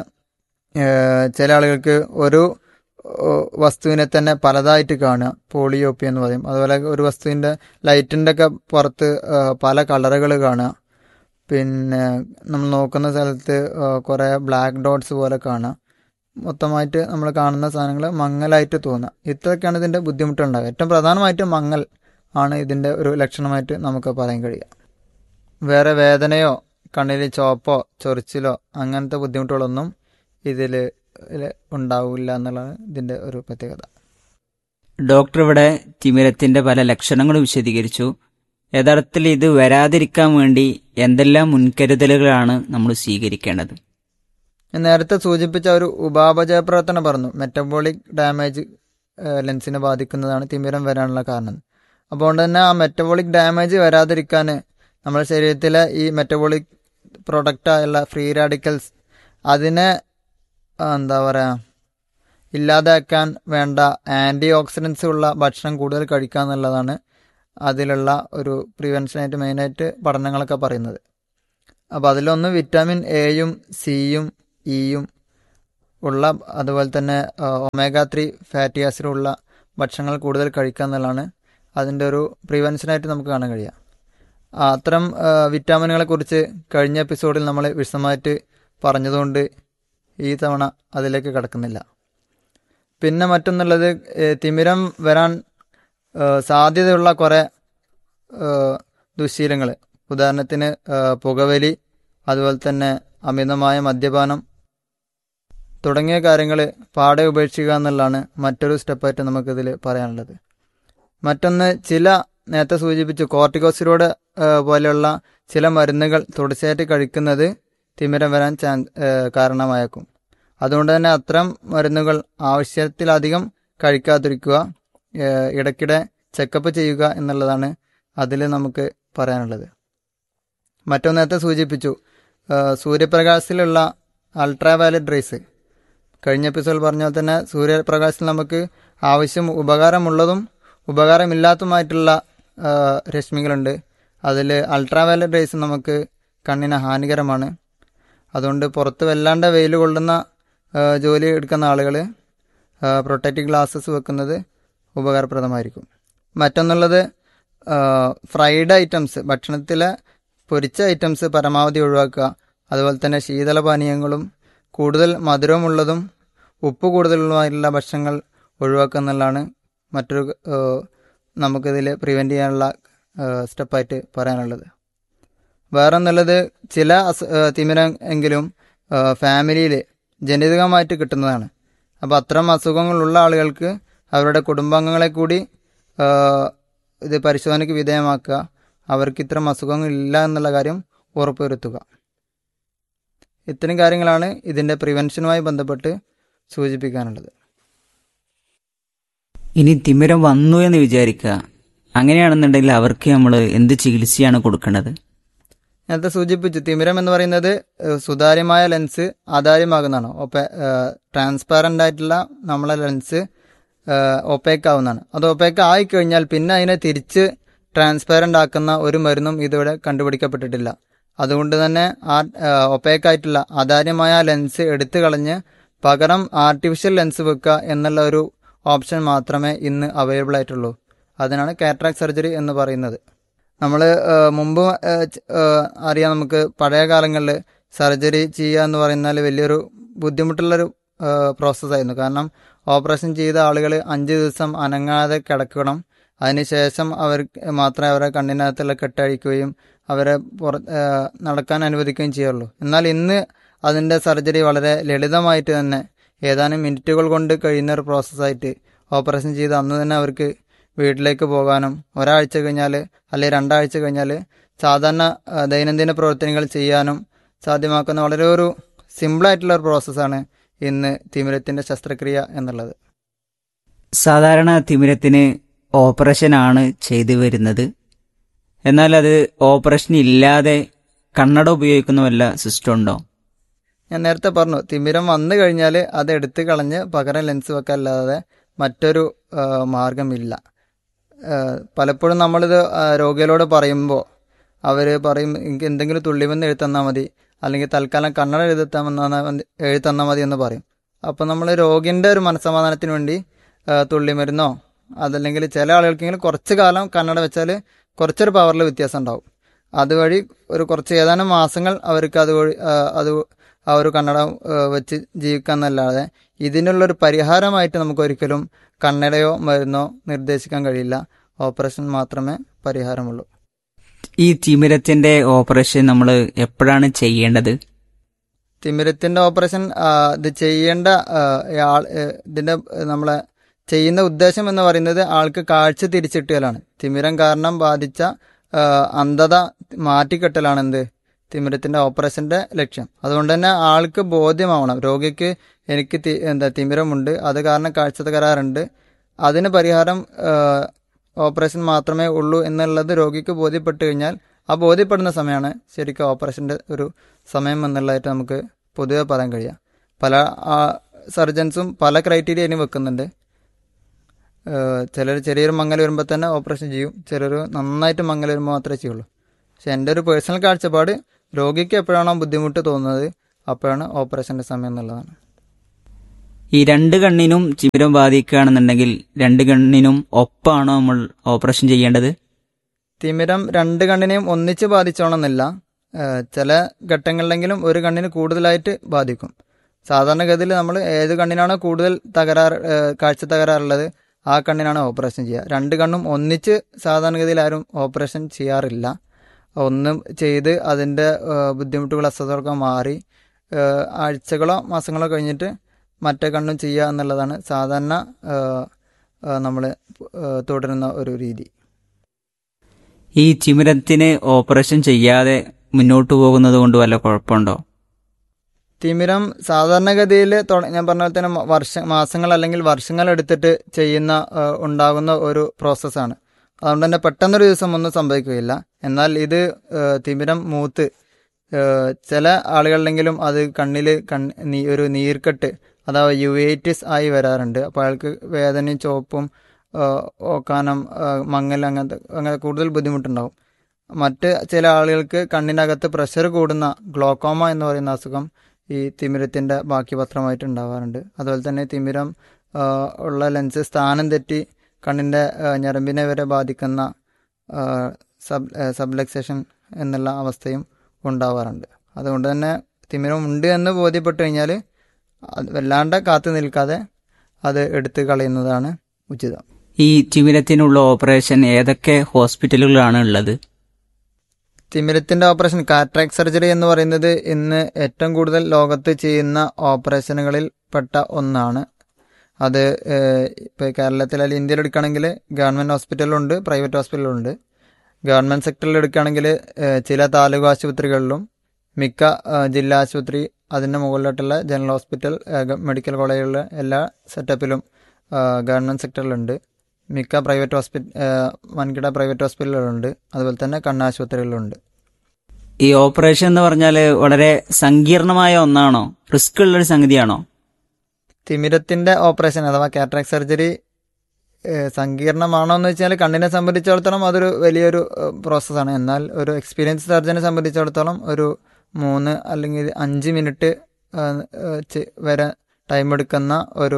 ചില ആളുകൾക്ക് ഒരു വസ്തുവിനെ തന്നെ പലതായിട്ട് കാണുക, പോളിയോപ്പി എന്ന് പറയും. അതുപോലെ ഒരു വസ്തുവിൻ്റെ ലൈറ്റിൻ്റെ ഒക്കെ പുറത്ത് പല കളറുകൾ കാണുക, പിന്നെ നമ്മൾ നോക്കുന്ന സ്ഥലത്ത് കുറേ ബ്ലാക്ക് ഡോട്ട്സ് പോലെ കാണുക, മൊത്തമായിട്ട് നമ്മൾ കാണുന്ന സാധനങ്ങൾ മങ്ങലായിട്ട് തോന്നുക. ഇത്രയൊക്കെയാണ് ഇതിൻ്റെ ബുദ്ധിമുട്ടുണ്ടാകുക. ഏറ്റവും പ്രധാനമായിട്ടും മങ്ങൽ ആണ് ഇതിൻ്റെ ഒരു ലക്ഷണമായിട്ട് നമുക്ക് പറയാൻ കഴിയുക. വേറെ വേദനയോ കണ്ണിൽ ചോപ്പോ ചൊറിച്ചിലോ അങ്ങനത്തെ ബുദ്ധിമുട്ടുകളൊന്നും ഇതിൽ ഉണ്ടാവില്ല എന്നുള്ളതാണ് ഇതിൻ്റെ ഒരു പ്രത്യേകത. ഡോക്ടർ ഇവിടെ തിമിരത്തിന്റെ പല ലക്ഷണങ്ങളും വിശദീകരിച്ചു. യഥാർത്ഥത്തിൽ ഇത് വരാതിരിക്കാൻ വേണ്ടി എന്തെല്ലാം മുൻകരുതലുകളാണ് നമ്മൾ സ്വീകരിക്കേണ്ടത്? ഞാൻ നേരത്തെ സൂചിപ്പിച്ച ഒരു ഉപാപചയ പ്രവർത്തനം പറഞ്ഞു, മെറ്റബോളിക് ഡാമേജ് ലെൻസിനെ ബാധിക്കുന്നതാണ് തിമിരം വരാനുള്ള കാരണം. അതുകൊണ്ട് തന്നെ ആ മെറ്റബോളിക് ഡാമേജ് വരാതിരിക്കാൻ നമ്മുടെ ശരീരത്തിലെ ഈ മെറ്റബോളിക് പ്രൊഡക്റ്റായുള്ള ഫ്രീ റാഡിക്കൽസ് അതിനെ എന്താ പറയുക ഇല്ലാതാക്കാൻ വേണ്ട ആൻറ്റി ഓക്സിഡൻസ് ഉള്ള ഭക്ഷണം കൂടുതൽ കഴിക്കുക എന്നുള്ളതാണ് അതിലുള്ള ഒരു പ്രിവെൻഷനായിട്ട് മെയിനായിട്ട് പഠനങ്ങളൊക്കെ പറയുന്നത്. അപ്പോൾ അതിലൊന്ന് വിറ്റാമിൻ എയും സിയും ഇയും ഉള്ള, അതുപോലെ തന്നെ ഒമേഗ ത്രീ ഫാറ്റി ആസിഡുള്ള ഭക്ഷണങ്ങൾ കൂടുതൽ കഴിക്കുക എന്നുള്ളതാണ് അതിൻ്റെ ഒരു പ്രിവെൻഷനായിട്ട് നമുക്ക് കാണാൻ കഴിയുക. അത്തരം വിറ്റാമിനുകളെ കുറിച്ച് കഴിഞ്ഞ എപ്പിസോഡിൽ നമ്മൾ വിശദമായിട്ട് പറഞ്ഞതുകൊണ്ട് ഈ തവണ അതിലേക്ക് കടക്കുന്നില്ല. പിന്നെ മറ്റൊന്നുള്ളത് തിമിരം വരാൻ സാധ്യതയുള്ള കുറേ ദുശ്ശീലങ്ങൾ, ഉദാഹരണത്തിന് പുകവലി, അതുപോലെ തന്നെ അമിതമായ മദ്യപാനം തുടങ്ങിയ കാര്യങ്ങൾ പാടെ ഉപേക്ഷിക്കുക എന്നുള്ളതാണ് മറ്റൊരു സ്റ്റെപ്പായിട്ട് നമുക്കിതിൽ പറയാനുള്ളത്. മറ്റൊന്ന്, ചില നേരത്തെ സൂചിപ്പിച്ചു കോർട്ടിക്കോസ്റ്റെറോയിഡ് പോലെയുള്ള ചില മരുന്നുകൾ തുടർച്ചയായിട്ട് കഴിക്കുന്നത് തിമിരം വരാൻ ചാൻസ് കാരണമായേക്കും. അതുകൊണ്ട് തന്നെ അത്തരം മരുന്നുകൾ ആവശ്യത്തിലധികം കഴിക്കാതിരിക്കുക, ഇടയ്ക്കിടെ ചെക്കപ്പ് ചെയ്യുക എന്നുള്ളതാണ് അതിൽ നമുക്ക് പറയാനുള്ളത്. മറ്റൊന്ന് നേരത്തെ സൂചിപ്പിച്ചു, സൂര്യപ്രകാശത്തിലുള്ള അൾട്രാ വയലറ്റ് റേസ്. കഴിഞ്ഞ എപ്പിസോഡിൽ പറഞ്ഞ പോലെ തന്നെ സൂര്യപ്രകാശത്തിൽ നമുക്ക് ആവശ്യം ഉപകാരമുള്ളതും ഉപകാരമില്ലാത്തതുമായിട്ടുള്ള രശ്മികളുണ്ട്. അതിൽ അൾട്രാ വയലറ്റ് റേസ് നമുക്ക് കണ്ണിന് ഹാനികരമാണ്. അതുകൊണ്ട് പുറത്ത് വല്ലാണ്ട് വെയിൽ കൊള്ളുന്ന ജോലി എടുക്കുന്ന ആളുകൾ പ്രൊട്ടക്റ്റീവ് ഗ്ലാസസ് വെക്കുന്നത് ഉപകാരപ്രദമായിരിക്കും. മറ്റൊന്നുള്ളത് ഫ്രൈഡ് ഐറ്റംസ്, ഭക്ഷണത്തിലെ പൊരിച്ച ഐറ്റംസ് പരമാവധി ഒഴിവാക്കുക. അതുപോലെ തന്നെ ശീതളപാനീയങ്ങളും കൂടുതൽ മധുരമുള്ളതും ഉപ്പ് കൂടുതലുള്ളതുമായിട്ടുള്ള ഭക്ഷണങ്ങൾ ഒഴിവാക്കുക എന്നുള്ളതാണ് മറ്റൊരു നമുക്കിതിൽ പ്രിവെൻറ്റ് ചെയ്യാനുള്ള സ്റ്റെപ്പായിട്ട് പറയാനുള്ളത്. വേറെ എന്നുള്ളത്, ചില തിമിരം എങ്കിലും ഫാമിലിയിൽ ജനിതകമായിട്ട് കിട്ടുന്നതാണ്. അപ്പോൾ അത്തരം അസുഖങ്ങളുള്ള ആളുകൾക്ക് അവരുടെ കുടുംബാംഗങ്ങളെ കൂടി ഇത് പരിശോധനയ്ക്ക് വിധേയമാക്കുക, അവർക്ക് ഇത്തരം അസുഖങ്ങളില്ല എന്നുള്ള കാര്യം ഉറപ്പുവരുത്തുക. ഇത്തരം കാര്യങ്ങളാണ് ഇതിൻ്റെ പ്രിവെൻഷനുമായി ബന്ധപ്പെട്ട് സൂചിപ്പിക്കാനുള്ളത്. ഇനി തിമിരം വന്നു എന്ന് വിചാരിക്കുക, അങ്ങനെയാണെന്നുണ്ടെങ്കിൽ അവർക്ക് നമ്മൾ എന്ത് ചികിത്സയാണ് കൊടുക്കേണ്ടത്? നേരത്തെ സൂചിപ്പിച്ചു, തിമിരം എന്ന് പറയുന്നത് സുതാര്യമായ ലെൻസ് ആധാര്യമാകുന്നതാണ്. ഒപ്പേ ട്രാൻസ്പാരൻ്റ് ആയിട്ടുള്ള നമ്മളെ ലെൻസ് ഒപ്പേക്ക് ആവുന്നതാണ്. അത് ഒപ്പേക്ക് ആയിക്കഴിഞ്ഞാൽ പിന്നെ അതിനെ തിരിച്ച് ട്രാൻസ്പാരൻ്റ് ആക്കുന്ന ഒരു മരുന്നും ഇതുവരെ കണ്ടുപിടിക്കപ്പെട്ടിട്ടില്ല. അതുകൊണ്ട് തന്നെ ആ ഒപ്പേക്കായിട്ടുള്ള ആധാര്യമായ ലെൻസ് എടുത്തു കളഞ്ഞ് പകരം ആർട്ടിഫിഷ്യൽ ലെൻസ് വെക്കുക എന്നുള്ള ഒരു ഓപ്ഷൻ മാത്രമേ ഇന്ന് അവൈലബിൾ ആയിട്ടുള്ളൂ. അതിനാണ് കാറ്ററാക്ട് സർജറി എന്ന് പറയുന്നത്. നമ്മൾ മുമ്പ് അറിയാം, നമുക്ക് പഴയ കാലങ്ങളിൽ സർജറി ചെയ്യുക എന്ന് പറയുന്നാൽ വലിയൊരു ബുദ്ധിമുട്ടുള്ളൊരു പ്രോസസ്സായിരുന്നു. കാരണം ഓപ്പറേഷൻ ചെയ്ത ആളുകൾ അഞ്ച് ദിവസം അനങ്ങാതെ കിടക്കണം. അതിനുശേഷം അവർ മാത്രമേ അവരെ കണ്ണിനകത്തുള്ള കെട്ടഴിക്കുകയും അവരെ പുറ ഏഹ് നടക്കാൻ അനുവദിക്കുകയും ചെയ്യുള്ളൂ. എന്നാൽ ഇന്ന് അതിൻ്റെ സർജറി വളരെ ലളിതമായിട്ട് തന്നെ ഏതാനും മിനിറ്റുകൾ കൊണ്ട് കഴിയുന്ന ഒരു പ്രോസസ്സായിട്ട് ഓപ്പറേഷൻ ചെയ്ത് അന്ന് തന്നെ അവർക്ക് വീട്ടിലേക്ക് പോകാനും ഒരാഴ്ച കഴിഞ്ഞാൽ അല്ലെങ്കിൽ രണ്ടാഴ്ച കഴിഞ്ഞാൽ സാധാരണ ഏഹ് ദൈനംദിന പ്രവർത്തനങ്ങൾ ചെയ്യാനും സാധ്യമാക്കുന്ന വളരെ ഒരു സിമ്പിളായിട്ടുള്ള ഒരു പ്രോസസ്സാണ് ഇന്ന് തിമിരത്തിൻ്റെ ശസ്ത്രക്രിയ എന്നുള്ളത്. സാധാരണ തിമിരത്തിന് ഓപ്പറേഷനാണ് ചെയ്തു വരുന്നത്. എന്നാൽ അത് ഓപ്പറേഷൻ ഇല്ലാതെ കണ്ണട ഉപയോഗിക്കുന്ന വല്ല സിസ്റ്റം ഉണ്ടോ? ഞാൻ നേരത്തെ പറഞ്ഞു, തിമിരം വന്നു കഴിഞ്ഞാൽ അത് എടുത്ത് കളഞ്ഞ് പകരം ലെൻസ് വെക്കല്ലാതെ മറ്റൊരു ആ, മാർഗമില്ല. ആ, പലപ്പോഴും നമ്മളിത് ആ, രോഗികളോട് പറയുമ്പോൾ അവർ പറയും എനിക്ക് എന്തെങ്കിലും തുള്ളിമെന്ന് എഴുതന്നാൽ മതി, അല്ലെങ്കിൽ തൽക്കാലം കണ്ണട എഴുതത്താമെന്നാ എഴുതന്നാൽ മതി എന്ന് പറയും. അപ്പോൾ നമ്മൾ രോഗിൻ്റെ ഒരു മനസ്സമാധാനത്തിന് വേണ്ടി ആ, തുള്ളിമരുന്നോ അതല്ലെങ്കിൽ ചില ആളുകൾക്കെങ്കിലും കുറച്ച് കാലം കണ്ണട വെച്ചാൽ കുറച്ചൊരു പവറിൽ വ്യത്യാസം ഉണ്ടാവും. അതുവഴി ഒരു കുറച്ച് ഏതാനും മാസങ്ങൾ അവർക്ക് അതുവഴി ആ, അത് ആ ഒരു കണ്ണട ആ, വെച്ച് ജീവിക്കാമെന്നല്ലാതെ ഇതിനുള്ളൊരു പരിഹാരമായിട്ട് നമുക്കൊരിക്കലും കണ്ണടയോ മരുന്നോ നിർദ്ദേശിക്കാൻ കഴിയില്ല. ഓപ്പറേഷൻ മാത്രമേ പരിഹാരമുള്ളൂ. ഈ തിമിരത്തിന്റെ ഓപ്പറേഷൻ നമ്മൾ എപ്പോഴാണ് ചെയ്യേണ്ടത്? തിമിരത്തിൻ്റെ ഓപ്പറേഷൻ ആ, ഇത് ചെയ്യേണ്ട ആ, ആൾ ഏ, ഇതിൻ്റെ ഏ, നമ്മളെ ചെയ്യുന്ന ഉദ്ദേശം എന്ന് പറയുന്നത് ആൾക്ക് കാഴ്ച തിരിച്ചിട്ടുകയാണ്. തിമിരം കാരണം ബാധിച്ച ആ, അന്ധത മാറ്റിക്കെട്ടലാണ് എന്ത് തിമിരത്തിൻ്റെ ഓപ്പറേഷൻ്റെ ലക്ഷ്യം. അതുകൊണ്ട് തന്നെ ആൾക്ക് ബോധ്യമാവണം, രോഗിക്ക് എനിക്ക് തി എന്താ തിമിരമുണ്ട്, അത് കാരണം കാഴ്ച തകരാറുണ്ട്, അതിന് പരിഹാരം ആ, ഓപ്പറേഷൻ മാത്രമേ ഉള്ളൂ എന്നുള്ളത് രോഗിക്ക് ബോധ്യപ്പെട്ട് കഴിഞ്ഞാൽ ആ ബോധ്യപ്പെടുന്ന സമയമാണ് ശരിക്കും ഓപ്പറേഷൻ്റെ ഒരു സമയം എന്നുള്ളതായിട്ട് നമുക്ക് പൊതുവെ പറയാൻ കഴിയുക. പല സർജൻസും പല ക്രൈറ്റീരിയ ഇനി വെക്കുന്നുണ്ട്. ചിലർ ചെറിയൊരു മങ്ങൽ വരുമ്പോൾ തന്നെ ഓപ്പറേഷൻ ചെയ്യും, ചിലർ നന്നായിട്ട് മങ്ങൽ വരുമ്പോൾ മാത്രമേ ചെയ്യുള്ളൂ. പക്ഷെ എൻ്റെ ഒരു പേഴ്സണൽ കാഴ്ചപ്പാട് രോഗിക്ക് എപ്പോഴാണോ ബുദ്ധിമുട്ട് തോന്നുന്നത് അപ്പോഴാണ് ഓപ്പറേഷൻ്റെ സമയം എന്നുള്ളതാണ്. ഈ രണ്ട് കണ്ണിനും തിമിരം ബാധിക്കുകയാണെന്നുണ്ടെങ്കിൽ രണ്ട് കണ്ണിനും ഒപ്പാണോ നമ്മൾ ഓപ്പറേഷൻ ചെയ്യേണ്ടത്? തിമിരം രണ്ട് കണ്ണിനെയും ഒന്നിച്ച് ബാധിച്ചോണമെന്നില്ല. ഏഹ് ചില ഘട്ടങ്ങളിലെങ്കിലും ഒരു കണ്ണിന് കൂടുതലായിട്ട് ബാധിക്കും. സാധാരണഗതിയിൽ നമ്മൾ ഏത് കണ്ണിനാണോ കൂടുതൽ തകരാറ് ഏഹ് കാഴ്ച തകരാറുള്ളത് ആ കണ്ണിനാണ് ഓപ്പറേഷൻ ചെയ്യുക. രണ്ട് കണ്ണും ഒന്നിച്ച് സാധാരണഗതിയിൽ ആരും ഓപ്പറേഷൻ ചെയ്യാറില്ല. ഒന്നും ചെയ്ത് അതിൻ്റെ ഏഹ് ബുദ്ധിമുട്ടുകൾ അസ്വസ്ഥതകളൊക്കെ മാറി ഏഹ് ആഴ്ചകളോ മാസങ്ങളോ കഴിഞ്ഞിട്ട് മറ്റേ കണ്ണും ചെയ്യുക എന്നുള്ളതാണ് സാധാരണ നമ്മൾ തുടരുന്ന ഒരു രീതി. ഈ തിമിരത്തിന് ഓപ്പറേഷൻ ചെയ്യാതെ മുന്നോട്ട് പോകുന്നത് കൊണ്ട് വല്ല കുഴപ്പമുണ്ടോ? തിമിരം സാധാരണഗതിയിൽ ഞാൻ പറഞ്ഞ പോലെ തന്നെ വർഷ മാസങ്ങൾ അല്ലെങ്കിൽ വർഷങ്ങൾ എടുത്തിട്ട് ചെയ്യുന്ന ആ, ഉണ്ടാകുന്ന ഒരു പ്രോസസ്സാണ്. അതുകൊണ്ട് തന്നെ പെട്ടെന്നൊരു ദിവസം ഒന്നും സംഭവിക്കുകയില്ല. എന്നാൽ ഇത് ആ, തിമിരം മൂത്ത് ആ, ചില ആളുകളിലെങ്കിലും അത് കണ്ണിൽ കൺ നീ ഒരു നീർക്കെട്ട് അഥവാ യുവേറ്റിസ് ആയി വരാറുണ്ട്. അപ്പോൾ അയാൾക്ക് വേദനയും ചുവപ്പും ആ, ഓക്കാനം ആ, മങ്ങൽ അങ്ങനത്തെ അങ്ങനെ കൂടുതൽ ബുദ്ധിമുട്ടുണ്ടാവും. മറ്റ് ചില ആളുകൾക്ക് കണ്ണിനകത്ത് പ്രഷർ കൂടുന്ന ഗ്ലോക്കോമ എന്ന് പറയുന്ന അസുഖം ഈ തിമിരത്തിൻ്റെ ബാക്കി പത്രമായിട്ട് ഉണ്ടാവാറുണ്ട്. അതുപോലെ തന്നെ തിമിരം ആ, ഉള്ള ലെൻസ് സ്ഥാനം തെറ്റി കണ്ണിൻ്റെ ആ, ഞരമ്പിനെ വരെ ബാധിക്കുന്ന ആ, സബ് സബ്ലക്സേഷൻ എന്നുള്ള അവസ്ഥയും ഉണ്ടാവാറുണ്ട്. അതുകൊണ്ട് തന്നെ തിമിരം ഉണ്ട് എന്ന് ബോധ്യപ്പെട്ട് കഴിഞ്ഞാൽ അത് വല്ലാണ്ട് കാത്തു നിൽക്കാതെ അത് എടുത്ത് കളയുന്നതാണ് ഉചിതം. ഈ തിമിരത്തിനുള്ള ഓപ്പറേഷൻ ഏതൊക്കെ ഹോസ്പിറ്റലുകളാണ് ഉള്ളത്? തിമിരത്തിൻ്റെ ഓപ്പറേഷൻ കാറ്ററാക്ട് സർജറി എന്ന് പറയുന്നത് ഇന്ന് ഏറ്റവും കൂടുതൽ ലോകത്ത് ചെയ്യുന്ന ഓപ്പറേഷനുകളിൽ പെട്ട ഒന്നാണ്. അത് ഇപ്പോൾ കേരളത്തിൽ അല്ലെങ്കിൽ ഇന്ത്യയിൽ എടുക്കുകയാണെങ്കിൽ ഗവൺമെൻറ് ഹോസ്പിറ്റലുണ്ട്, പ്രൈവറ്റ് ഹോസ്പിറ്റലുണ്ട്. ഗവൺമെൻറ് സെക്ടറിൽ എടുക്കുകയാണെങ്കിൽ ചില താലൂക്ക് ആശുപത്രികളിലും മിക്ക ആ, ജില്ലാ ആശുപത്രി അതിൻ്റെ മുകളിലോട്ടുള്ള ജനറൽ ഹോസ്പിറ്റൽ ആ, മെഡിക്കൽ കോളേജുകളിലെ എല്ലാ സെറ്റപ്പിലും ഗവൺമെൻറ് സെക്ടറിലുണ്ട്. മിക്ക പ്രൈവറ്റ് ഹോസ്പിറ്റൽ വൻകിട പ്രൈവറ്റ് ഹോസ്പിറ്റലുകളുണ്ട്. അതുപോലെ തന്നെ കണ്ണാശുപത്രികളിലുണ്ട്. ഈ ഓപ്പറേഷൻ എന്ന് പറഞ്ഞാൽ വളരെ സങ്കീർണമായ ഒന്നാണോ, റിസ്ക് ഉള്ളൊരു സംഗതിയാണോ? തിമിരത്തിൻ്റെ ഓപ്പറേഷൻ അഥവാ കാറ്ററാക്ട് സർജറി സങ്കീർണമാണോ എന്ന് വെച്ചാൽ കണ്ണിനെ സംബന്ധിച്ചിടത്തോളം അതൊരു വലിയൊരു പ്രോസസ്സാണ്. എന്നാൽ ഒരു എക്സ്പീരിയൻസ് സർജനെ സംബന്ധിച്ചിടത്തോളം ഒരു മൂന്ന് അല്ലെങ്കിൽ അഞ്ച് മിനിറ്റ് വരെ ടൈം എടുക്കുന്ന ഒരു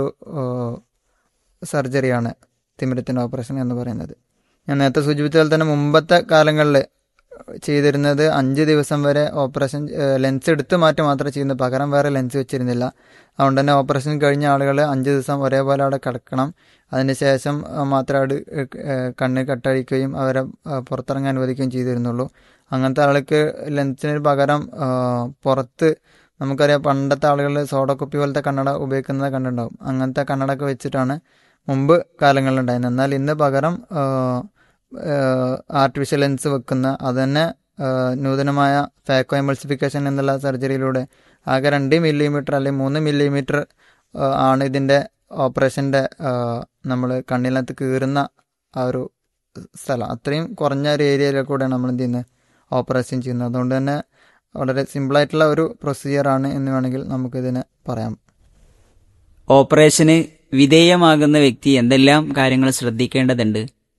സർജറിയാണ് തിമിരത്തിൻ്റെ ഓപ്പറേഷൻ എന്ന് പറയുന്നത്. ഞാൻ നേരത്തെ സൂചിപ്പിച്ച പോലെ തന്നെ മുമ്പത്തെ കാലങ്ങളിൽ ചെയ്തിരുന്നത് അഞ്ച് ദിവസം വരെ ഓപ്പറേഷൻ ലെൻസ് എടുത്ത് മാറ്റി മാത്രമേ ചെയ്യുന്നത്, പകരം വേറെ ലെൻസ് വെച്ചിരുന്നില്ല. അതുകൊണ്ട് തന്നെ ഓപ്പറേഷൻ കഴിഞ്ഞ ആളുകൾ അഞ്ച് ദിവസം ഒരേപോലെ അവിടെ കിടക്കണം. അതിന് ശേഷം മാത്രമേ അവിടെ കണ്ണ് കട്ടഴിക്കുകയും അവരെ പുറത്തിറങ്ങാൻ അനുവദിക്കുകയും ചെയ്തിരുന്നുള്ളൂ. അങ്ങനത്തെ ആൾക്ക് ലെൻസിന് പകരം ആ, പുറത്ത് നമുക്കറിയാം പണ്ടത്തെ ആളുകൾ സോഡ കുപ്പി പോലത്തെ കണ്ണട ഉപയോഗിക്കുന്നത് കണ്ടുണ്ടാവും. അങ്ങനത്തെ കണ്ണടയൊക്കെ വെച്ചിട്ടാണ് മുമ്പ് കാലങ്ങളിലുണ്ടായിരുന്നത്. എന്നാൽ ഇന്ന് പകരം ആർട്ടിഫിഷ്യൽ ലെൻസ് വെക്കുന്ന അത് തന്നെ ആ, നൂതനമായ ഫാക്കോ എമൾസിഫിക്കേഷൻ എന്നുള്ള സർജറിയിലൂടെ ആകെ രണ്ട് മില്ലിമീറ്റർ അല്ലെങ്കിൽ മൂന്ന് മില്ലിമീറ്റർ ആണ് ഇതിൻ്റെ ഓപ്പറേഷൻ്റെ നമ്മൾ കണ്ണിനകത്ത് കീറുന്ന ആ ഒരു സ്ഥലം. അത്രയും കുറഞ്ഞ ഒരു ഏരിയയിൽ കൂടെയാണ് നമ്മൾ എന്ത് ചെയ്യുന്നത്, ഓപ്പറേഷൻ ചെയ്യുന്നത്. അതുകൊണ്ട് തന്നെ വളരെ സിമ്പിളായിട്ടുള്ള ഒരു പ്രൊസീജിയറാണ് എന്ന് വേണമെങ്കിൽ നമുക്കിതിനെ പറയാം. ഓപ്പറേഷന് വിധേയമാകുന്ന വ്യക്തി എന്തെല്ലാം കാര്യങ്ങൾ ശ്രദ്ധിക്കേണ്ടതുണ്ട്?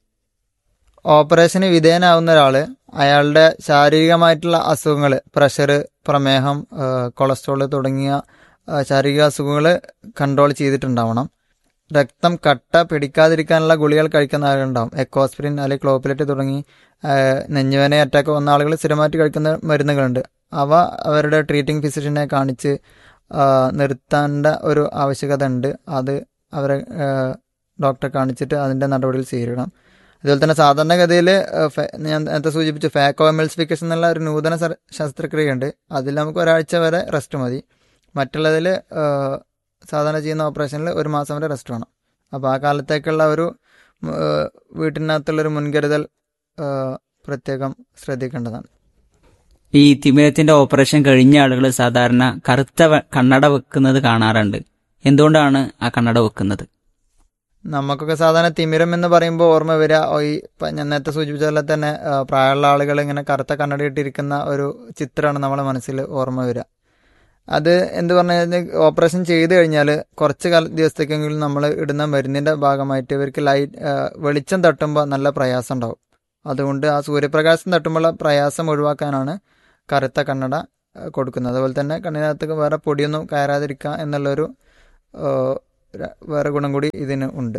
ഓപ്പറേഷന് വിധേയനാവുന്ന ഒരാൾ അയാളുടെ ശാരീരികമായിട്ടുള്ള അസുഖങ്ങൾ, പ്രഷർ, പ്രമേഹം, കൊളസ്ട്രോൾ തുടങ്ങിയ ആ, ശാരീരിക അസുഖങ്ങൾ കൺട്രോൾ ചെയ്തിട്ടുണ്ടാവണം. രക്തം കട്ട പിടിക്കാതിരിക്കാനുള്ള ഗുളികൾ കഴിക്കുന്ന ആളുകളുണ്ടാവും. എക്കോസ്പിരിൻ അല്ലെങ്കിൽ ക്ലോപ്പിലെറ്റ് തുടങ്ങി നെഞ്ഞുവേന അറ്റാക്ക് വന്ന ആളുകൾ സ്ഥിരമായിട്ട് കഴിക്കുന്ന മരുന്നുകളുണ്ട്. അവ അവരുടെ ട്രീറ്റിംഗ് ഫിസിഷ്യനെ കാണിച്ച് ആ, നിർത്തേണ്ട ഒരു ആവശ്യകത ഉണ്ട്. അത് അവരെ ആ, ഡോക്ടറെ കാണിച്ചിട്ട് അതിൻ്റെ നടപടികൾ സ്വീകരിക്കണം. അതുപോലെ തന്നെ സാധാരണഗതിയിൽ ഞാൻ നേരത്തെ സൂചിപ്പിച്ചു ഫാക്കോ എമൾസിഫിക്കേഷൻ എന്നുള്ള ഒരു നൂതന സർ- ശസ്ത്രക്രിയയുണ്ട്. അതിൽ നമുക്ക് ഒരാഴ്ച വരെ റെസ്റ്റ് മതി. മറ്റുള്ളതിൽ സാധാരണ ചെയ്യുന്ന ഓപ്പറേഷനിൽ ഒരു മാസം വരെ റെസ്റ്റ് വേണം. അപ്പോൾ ആ കാലത്തേക്കുള്ള ഒരു ആ, വീട്ടിനകത്തുള്ളൊരു മുൻകരുതൽ ആ, പ്രത്യേകം ശ്രദ്ധിക്കേണ്ടതാണ്. ഈ തിമിരത്തിന്റെ ഓപ്പറേഷൻ കഴിഞ്ഞ ആളുകൾ സാധാരണ കറുത്ത വ- കണ്ണട വെക്കുന്നത് കാണാറുണ്ട്. എന്തുകൊണ്ടാണ് ആ കണ്ണട വെക്കുന്നത്? നമുക്കൊക്കെ സാധാരണ തിമിരം എന്ന് പറയുമ്പോൾ ഓർമ്മ വരിക ഓ, ഈ ഇപ്പം ഞാൻ നേരത്തെ സൂചിപ്പിച്ച പോലെ തന്നെ ആ, പ്രായമുള്ള ആളുകൾ ഇങ്ങനെ കറുത്ത കണ്ണട ഇട്ടിരിക്കുന്ന ഒരു ചിത്രമാണ് നമ്മളെ മനസ്സിൽ ഓർമ്മ വരിക. അത് എന്ത് പറഞ്ഞു കഴിഞ്ഞാൽ ഓപ്പറേഷൻ ചെയ്ത് കഴിഞ്ഞാൽ കുറച്ച് കാല ദിവസത്തേക്കെങ്കിലും നമ്മൾ ഇടുന്ന മരുന്നിൻ്റെ ഭാഗമായിട്ട് ഇവർക്ക് ലൈറ്റ് ആ, വെളിച്ചം തട്ടുമ്പോൾ നല്ല പ്രയാസം ഉണ്ടാവും. അതുകൊണ്ട് ആ സൂര്യപ്രകാശം തട്ടുമ്പോഴുള്ള പ്രയാസം ഒഴിവാക്കാനാണ് കറുത്ത കണ്ണട ആ, കൊടുക്കുന്നത്. അതുപോലെ തന്നെ കണ്ണിനകത്ത് വേറെ പൊടിയൊന്നും കയറാതിരിക്കുക എന്നുള്ളൊരു ആ, ര- വേറെ ഗുണം കൂടി ഇതിന് ഉണ്ട്.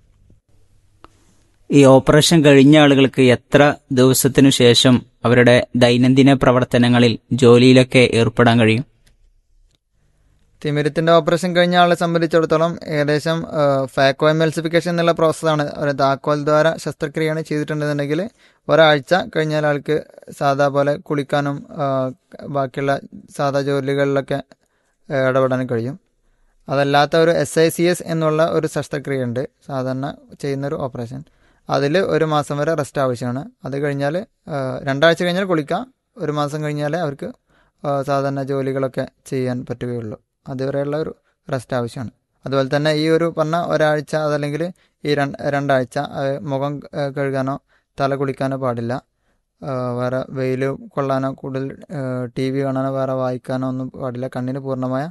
ഈ ഓപ്പറേഷൻ കഴിഞ്ഞ ആളുകൾക്ക് എത്ര ദിവസത്തിനു ശേഷം അവരുടെ ദൈനംദിന പ്രവർത്തനങ്ങളിൽ ജോലിയിലൊക്കെ ഏർപ്പെടാൻ കഴിയും? തിമിരത്തിന്റെ ഓപ്പറേഷൻ കഴിഞ്ഞ ആളെ സംബന്ധിച്ചിടത്തോളം ഏകദേശം ഫാക്കോ എമൾസിഫിക്കേഷൻ എന്നുള്ള പ്രോസസ്സാണ്. ഒരു താക്കോൽ ദ്വാര ശസ്ത്രക്രിയയാണ് ചെയ്തിട്ടുണ്ടെന്നുണ്ടെങ്കിൽ ഒരാഴ്ച കഴിഞ്ഞാൽ ആൾക്ക് സാധാ പോലെ കുളിക്കാനും ആ, ബാക്കിയുള്ള സാധാ ജോലികളിലൊക്കെ ആ, ഇടപെടാനും കഴിയും. അതല്ലാത്ത ഒരു എസ് ഐ സി എസ് എന്നുള്ള ഒരു ശസ്ത്രക്രിയ ഉണ്ട്, സാധാരണ ചെയ്യുന്നൊരു ഓപ്പറേഷൻ. അതിൽ ഒരു മാസം വരെ റെസ്റ്റ് ആവശ്യമാണ്. അത് കഴിഞ്ഞാൽ രണ്ടാഴ്ച കഴിഞ്ഞാൽ കുളിക്കാം, ഒരു മാസം കഴിഞ്ഞാൽ അവർക്ക് ആ, സാധാരണ ജോലികളൊക്കെ ചെയ്യാൻ പറ്റുകയുള്ളൂ. അതുവരെയുള്ള ഒരു റെസ്റ്റ് ആവശ്യമാണ്. അതുപോലെ തന്നെ ഈ ഒരു പറഞ്ഞ ഒരാഴ്ച അതല്ലെങ്കിൽ ഈ രണ്ട് രണ്ടാഴ്ച ആ, മുഖം ആ, കഴുകാനോ തല കുളിക്കാനോ പാടില്ല. ആ, വേറെ വെയിൽ കൊള്ളാനോ കൂടുതൽ ടി വി കാണാനോ വേറെ വായിക്കാനോ ഒന്നും പാടില്ല. കണ്ണിന് പൂർണ്ണമായ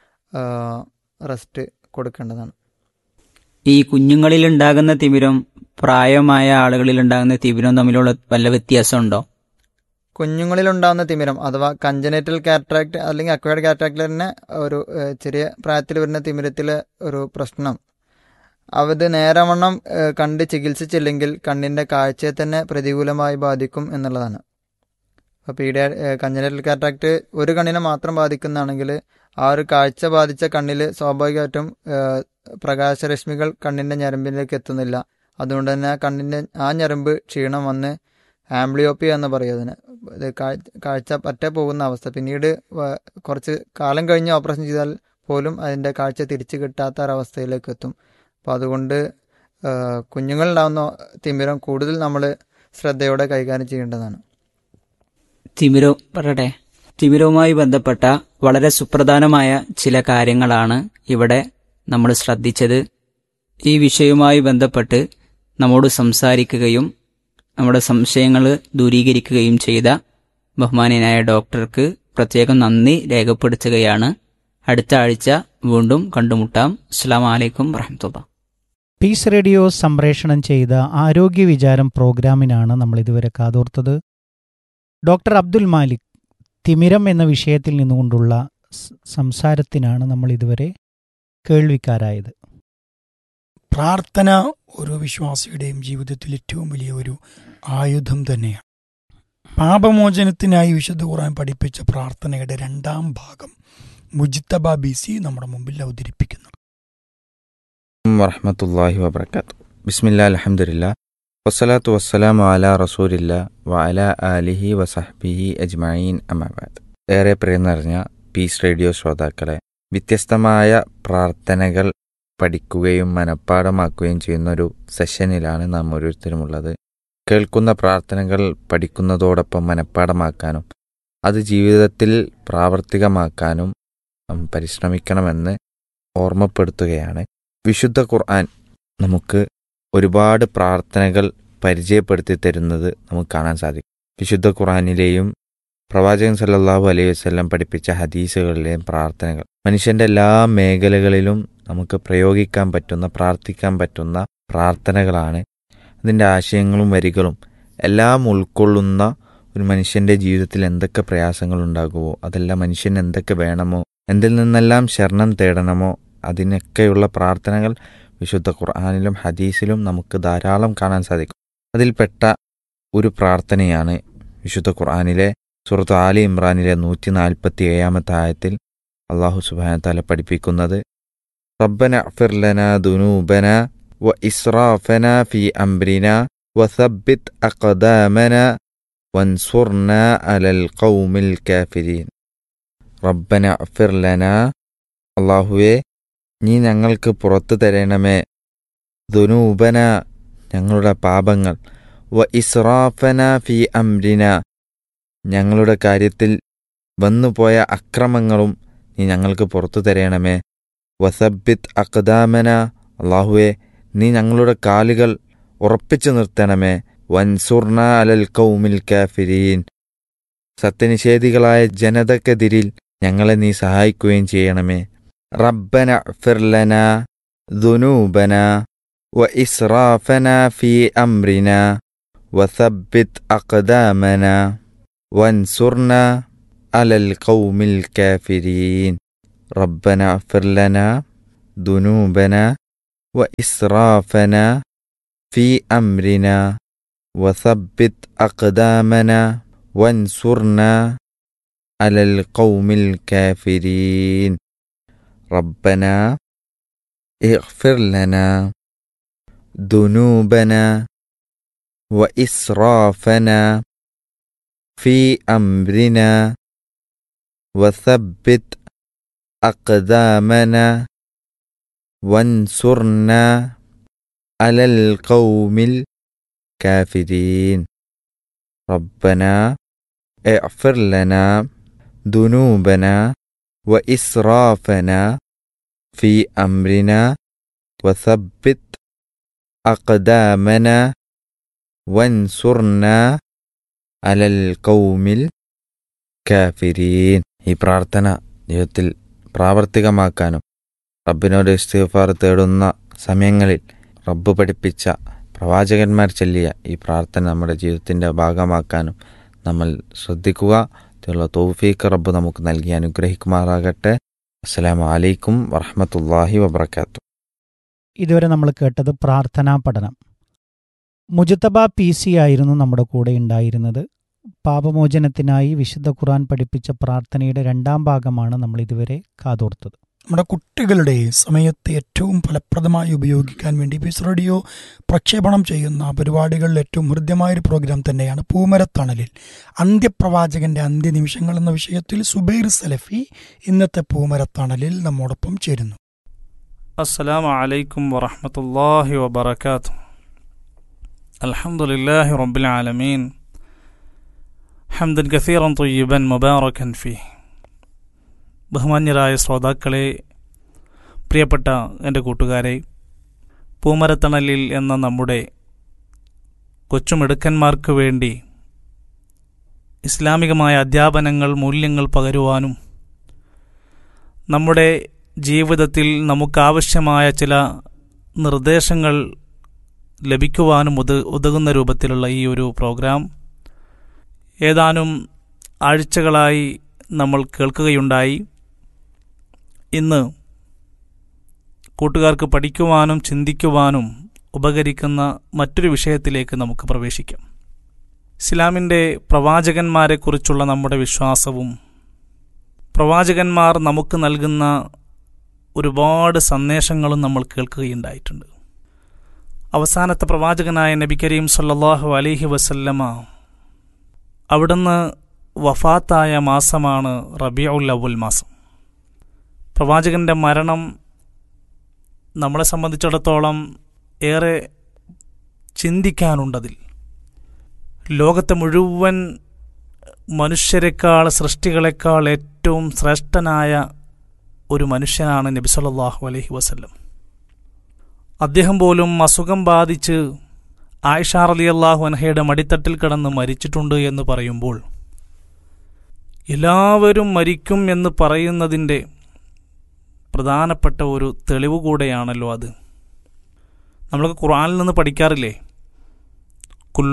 റെസ്റ്റ് കൊടുക്കേണ്ടതാണ്. ഈ കുഞ്ഞുങ്ങളിൽ ഉണ്ടാകുന്ന തിമിരം പ്രായമായ ആളുകളിൽ ഉണ്ടാകുന്ന തിമിരം തമ്മിലുള്ള വല്ല വ്യത്യാസമുണ്ടോ? കുഞ്ഞുങ്ങളിലുണ്ടാകുന്ന തിമിരം അഥവാ കഞ്ചനേറ്റൽ കാറ്ററാക്ട് അല്ലെങ്കിൽ അക്വയർഡ് കാറ്ററാക്റ്റിൽ തന്നെ ഒരു ഏഹ്, ചെറിയ പ്രായത്തിൽ വരുന്ന തിമിരത്തിലെ ഒരു പ്രശ്നം അത് നേരവണ്ണം ഏഹ്, കണ്ട് ചികിത്സിച്ചില്ലെങ്കിൽ കണ്ണിൻ്റെ കാഴ്ചയെ തന്നെ പ്രതികൂലമായി ബാധിക്കും എന്നുള്ളതാണ്. അപ്പോൾ പീഡിയ കഞ്ചനേറ്റൽ കാറ്ററാക്ട് ഒരു കണ്ണിനെ മാത്രം ബാധിക്കുന്നതാണെങ്കിൽ ആ ഒരു കാഴ്ച ബാധിച്ച കണ്ണിൽ സ്വാഭാവികമായിട്ടും ഏഹ്, പ്രകാശരശ്മികൾ കണ്ണിൻ്റെ ഞരമ്പിലേക്ക് എത്തുന്നില്ല. അതുകൊണ്ട് തന്നെ ആ കണ്ണിൻ്റെ ആ ഞരമ്പ് ക്ഷീണം വന്ന് ആംബ്ലിയോപ്പിയ എന്ന് പറയും അതിന്. ഇത് കാഴ്ച കാഴ്ച പറ്റേ പോകുന്ന അവസ്ഥ. പിന്നീട് വ- കുറച്ച് കാലം കഴിഞ്ഞ് ഓപ്പറേഷൻ ചെയ്താൽ പോലും അതിൻ്റെ കാഴ്ച തിരിച്ചു കിട്ടാത്ത ഒരവസ്ഥയിലേക്ക് എത്തും. അപ്പോൾ അതുകൊണ്ട് ആ, കുഞ്ഞുങ്ങളുണ്ടാകുന്ന തിമിരം കൂടുതൽ നമ്മൾ ശ്രദ്ധയോടെ കൈകാര്യം ചെയ്യേണ്ടതാണ്. തിമിരം പറയട്ടെ, തിമിരവുമായി ബന്ധപ്പെട്ട വളരെ സുപ്രധാനമായ ചില കാര്യങ്ങളാണ് ഇവിടെ നമ്മൾ ശ്രദ്ധിച്ചത്. ഈ വിഷയവുമായി ബന്ധപ്പെട്ട് നമ്മോട് സംസാരിക്കുകയും നമ്മുടെ സംശയങ്ങൾ ദൂരീകരിക്കുകയും ചെയ്ത ബഹുമാനീയനായ ഡോക്ടർക്ക് പ്രത്യേകം നന്ദി രേഖപ്പെടുത്തുകയാണ്. അടുത്ത ആഴ്ച വീണ്ടും കണ്ടുമുട്ടാം. അസ്സലാമു അലൈക്കും വറഹ്മത്തുള്ളാഹി. പീസ് റേഡിയോ സംപ്രേഷണം ചെയ്ത ആരോഗ്യ വിചാരം പ്രോഗ്രാമിനാണ് നമ്മൾ ഇതുവരെ കാതോർത്തത്. ഡോക്ടർ അബ്ദുൽ മാലിക് തിമിരം എന്ന വിഷയത്തിൽ നിന്നുകൊണ്ടുള്ള സ് സംസാരത്തിനാണ് നമ്മൾ ഇതുവരെ കേൾവിക്കാരായത്. പ്രാർത്ഥന ഓരോ വിശ്വാസിയുടെയും ജീവിതത്തിൽ ഏറ്റവും വലിയ ഒരു ആയുധം തന്നെയാണ്. പാപമോചനത്തിനായി വിശുദ്ധ ഖുർആൻ പഠിപ്പിച്ച പ്രാർത്ഥനയുടെ രണ്ടാം ഭാഗം മുജിത്തബ ബി സി നമ്മുടെ മുമ്പിൽ അവതരിപ്പിക്കുന്നു. വറഹ്മത്തുള്ളാഹി വബറകാതുഹു. ബിസ്മില്ലാ അൽഹംദുലില്ലാ വസ്സലാത്തു വസ്സലാമു അലാ റസൂലില്ല വ അലാ ആലിഹി വസഹ്ബിഹി അജ്മഈൻ അമ്മാ ബഅദ്. ഏറെ പ്രിയം നിറഞ്ഞ പീസ് റേഡിയോ ശ്രോതാക്കളെ, വ്യത്യസ്തമായ പ്രാർത്ഥനകൾ പഠിക്കുകയും മനഃപ്പാഠമാക്കുകയും ചെയ്യുന്നൊരു സെഷനിലാണ് നാം ഓരോരുത്തരുമുള്ളത്. കേൾക്കുന്ന പ്രാർത്ഥനകൾ പഠിക്കുന്നതോടൊപ്പം മനഃപ്പാഠമാക്കാനും അത് ജീവിതത്തിൽ പ്രാവർത്തികമാക്കാനും പരിശ്രമിക്കണമെന്ന് ഓർമ്മപ്പെടുത്തുകയാണ്. വിശുദ്ധ ഖുർആൻ നമുക്ക് ഒരുപാട് പ്രാർത്ഥനകൾ പരിചയപ്പെടുത്തി തരുന്നത് നമുക്ക് കാണാൻ സാധിക്കും. വിശുദ്ധ ഖുർആനിലെയും പ്രവാചകൻ സല്ലല്ലാഹു അലൈഹി വസല്ലം പഠിപ്പിച്ച ഹദീസുകളിലെയും പ്രാർത്ഥനകൾ മനുഷ്യൻ്റെ എല്ലാ മേഖലകളിലും നമുക്ക് പ്രയോഗിക്കാൻ പറ്റുന്ന, പ്രാർത്ഥിക്കാൻ പറ്റുന്ന പ്രാർത്ഥനകളാണ്. അതിൻ്റെ ആശയങ്ങളും വരികളും എല്ലാം ഉൾക്കൊള്ളുന്ന ഒരു മനുഷ്യൻ്റെ ജീവിതത്തിൽ എന്തൊക്കെ പ്രയാസങ്ങളുണ്ടാകുമോ, അതെല്ലാം മനുഷ്യന് എന്തൊക്കെ വേണമോ, എന്തിൽ നിന്നെല്ലാം ശരണം തേടണമോ, അതിനൊക്കെയുള്ള പ്രാർത്ഥനകൾ വിശുദ്ധ ഖുർആനിലും ഹദീസിലും നമുക്ക് ധാരാളം കാണാൻ സാധിക്കും. അതിൽപ്പെട്ട ഒരു പ്രാർത്ഥനയാണ് വിശുദ്ധ ഖുർആനിലെ സൂറത്ത് ആലി ഇമ്രാനിലെ നൂറ്റി നാൽപ്പത്തി ഏഴാമത്തെ ആയത്തിൽ അള്ളാഹു സുബ്ഹാനഹു വ തആല പഠിപ്പിക്കുന്നത്, റബ്ബന അഗ്ഫിർ ലനാ ദുനൂബനാ വ ഇസ്റാഫനാ ഫീ അംരിനാ വസബ്ബിത് അഖ്ദാമനാ വൻസുർനാ അലൽ ഖൗമിൽ കാഫിരീൻ. റബ്ബന അഗ്ഫിർ ലനാ, അള്ളാഹുവേ നീ ഞങ്ങൾക്ക് പുറത്തു തരണമേ, ദുനൂബന ഞങ്ങളുടെ പാപങ്ങൾ, വ ഇസ്റാഫന ഫീ അംരിന ഞങ്ങളുടെ കാര്യത്തിൽ വന്നുപോയ അക്രമങ്ങളും നീ ഞങ്ങൾക്ക് പുറത്തു തരണമേ, വസബ്ബിത് അഖ്ദാമന അള്ളാഹുവേ നീ ഞങ്ങളുടെ കാലുകൾ ഉറപ്പിച്ചു നിർത്തണമേ, വൻസുർന അലൽ ഖൗമിൽ കാഫിരീൻ സത്യനിഷേധികളായ ജനതക്കെതിരിൽ ഞങ്ങളെ നീ സഹായിക്കുകയും ചെയ്യണമേ. റബ്ബന അഗ്ഫിർ ലനാ ദുനൂബനാ വ ഇസ്റാഫനാ ഫീ അംരിനാ വസബ്ബിത് അഖ്ദാമനാ വൻസുർനാ അലൽ ഖൗമിൽ കാഫിരീൻ. റബ്ബന അഗ്ഫിർ ലനാ ദുനൂബനാ വ ഇസ്റാഫനാ ഫീ അംരിനാ വസബ്ബിത് അഖ്ദാമനാ വൻസുർനാ അലൽ ഖൗമിൽ കാഫിരീൻ. ربنا اغفر لنا ذنوبنا وإسرافنا في أمرنا وثبت أقدامنا وانصرنا على القوم الكافرين. ربنا اغفر لنا ذنوبنا وإسرافنا في أمرنا وثبت أقدامنا وانصرنا على القوم الكافرين. ഈ പ്രാർത്ഥന ജീവിതത്തിൽ പ്രാവർത്തികമാക്കാനും റബ്ബിനോട് ഇസ്തിഗ്ഫാർ തേടുന്ന സമയങ്ങളിൽ റബ്ബ് പഠിപ്പിച്ച പ്രവാചകന്മാർ ചൊല്ലിയ ഈ പ്രാർത്ഥന നമ്മുടെ ജീവിതത്തിൻ്റെ ഭാഗമാക്കാനും നമ്മൾ ശ്രദ്ധിക്കുക. ുള്ള തൗഫീഖ് റബ്ബ് നമുക്ക് നൽകി അനുഗ്രഹിക്കുമാറാകട്ടെ. അസ്സലാമു അലൈക്കും വറഹ്മത്തുള്ളാഹി വബറകാതുഹു. ഇതുവരെ നമ്മൾ കേട്ടത് പ്രാർത്ഥനാ പഠനം. മുജ്തബ പി സി ആയിരുന്നു നമ്മുടെ കൂടെ ഉണ്ടായിരുന്നത്. പാപമോചനത്തിനായി വിശുദ്ധ ഖുർആൻ പഠിപ്പിച്ച പ്രാർത്ഥനയുടെ രണ്ടാം ഭാഗമാണ് നമ്മൾ ഇതുവരെ കാതോർത്തത്. നമ്മുടെ കുട്ടികളുടെ സമയത്ത് ഏറ്റവും ഫലപ്രദമായി ഉപയോഗിക്കാൻ വേണ്ടി പീസ് റേഡിയോ പ്രക്ഷേപണം ചെയ്യുന്ന പരിപാടികളിൽ ഏറ്റവും ഹൃദ്യമായൊരു പ്രോഗ്രാം തന്നെയാണ് പൂമരത്തണലിൽ. അന്ത്യപ്രവാചകന്റെ അന്ത്യനിമിഷങ്ങൾ എന്ന വിഷയത്തിൽ സുബൈർ സലഫി ഇന്നത്തെ പൂമരത്തണലിൽ നമ്മോടൊപ്പം ചേരുന്നു. അസ്സലാമു അലൈക്കും വറഹ്മത്തുള്ളാഹി വബറകാതുഹു. അൽഹംദുലില്ലാഹി റബ്ബിൽ ആലമീൻ ഹംദൻ കസീറൻ ത്വയ്യിബൻ മുബാറകൻ ഫീഹി. ബഹുമാന്യരായ ശ്രോതാക്കളെ, പ്രിയപ്പെട്ട എൻ്റെ കൂട്ടുകാരെ, പൂമരത്തണലിൽ എന്ന നമ്മുടെ കൊച്ചുമിടുക്കന്മാർക്ക് വേണ്ടി ഇസ്ലാമികമായ അധ്യാപനങ്ങൾ, മൂല്യങ്ങൾ പകരുവാനും നമ്മുടെ ജീവിതത്തിൽ നമുക്കാവശ്യമായ ചില നിർദ്ദേശങ്ങൾ ലഭിക്കുവാനും ഉത ഉതകുന്ന രൂപത്തിലുള്ള ഈ ഒരു പ്രോഗ്രാം ഏതാനും ആഴ്ചകളായി നമ്മൾ കേൾക്കുകയുണ്ടായി. ഇന്ന് കൂട്ടുകാർക്ക് പഠിക്കുവാനും ചിന്തിക്കുവാനും ഉപകരിക്കുന്ന മറ്റൊരു വിഷയത്തിലേക്ക് നമുക്ക് പ്രവേശിക്കാം. ഇസ്ലാമിൻ്റെ പ്രവാചകന്മാരെക്കുറിച്ചുള്ള നമ്മുടെ വിശ്വാസവും പ്രവാചകന്മാർ നമുക്ക് നൽകുന്ന ഒരുപാട് സന്ദേശങ്ങളും നമ്മൾ കേൾക്കുകയുണ്ടായിട്ടുണ്ട്. അവസാനത്തെ പ്രവാചകനായ നബി കരീം സല്ലല്ലാഹു അലൈഹി വസല്ലമ അവിടുന്ന് വഫാത്തായ മാസമാണ് റബീഉൽ അവ്വൽ മാസം. പ്രവാചകൻ്റെ മരണം നമ്മളെ സംബന്ധിച്ചിടത്തോളം ഏറെ ചിന്തിക്കാനുണ്ടതിൽ. ലോകത്തെ മുഴുവൻ മനുഷ്യരെക്കാൾ, സൃഷ്ടികളെക്കാൾ ഏറ്റവും ശ്രേഷ്ഠനായ ഒരു മനുഷ്യനാണ് നബി സല്ലല്ലാഹു അലൈഹി വസല്ലം. അദ്ദേഹം പോലും അസുഖം ബാധിച്ച് ആയിഷ റളിയല്ലാഹു അൻഹയുടെ മടിത്തട്ടിൽ കിടന്ന് മരിച്ചിട്ടുണ്ട് എന്ന് പറയുമ്പോൾ, എല്ലാവരും മരിക്കും എന്ന് പറയുന്നതിൻ്റെ പ്രധാനപ്പെട്ട ഒരു തെളിവ് കൂടെയാണല്ലോ അത്. നമ്മളൊക്കെ ഖുർആനിൽ നിന്ന് പഠിക്കാറില്ലേ,